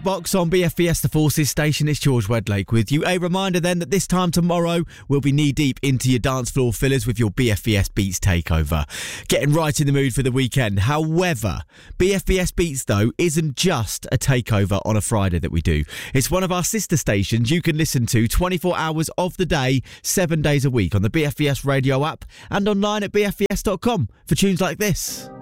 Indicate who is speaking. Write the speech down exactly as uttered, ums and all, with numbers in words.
Speaker 1: Box on B F B S The Forces station. It's George Wedlake with you. A reminder then that this time tomorrow we'll be knee deep into your dance floor fillers with your B F B S Beats takeover. Getting right in the mood for the weekend. However, B F B S Beats though isn't just a takeover on a Friday that we do. It's one of our sister stations you can listen to twenty-four hours of the day, seven days a week on the B F B S radio app and online at b f b s dot com for tunes like this.